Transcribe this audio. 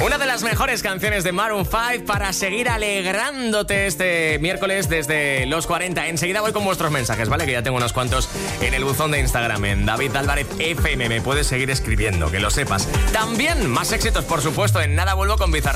Una de las mejores canciones de Maroon 5 para seguir alegrándote este miércoles desde los 40. Enseguida voy con vuestros mensajes, ¿vale? Que ya tengo unos cuantos en el buzón de Instagram, en David Álvarez FM. Me puedes seguir escribiendo, que lo sepas. También más éxitos, por supuesto, en nada vuelvo con Bizarrap.